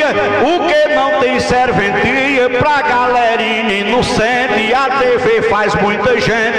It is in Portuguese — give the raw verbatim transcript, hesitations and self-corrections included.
o que não tem serventia pra galerinha inocente. A T V faz muita gente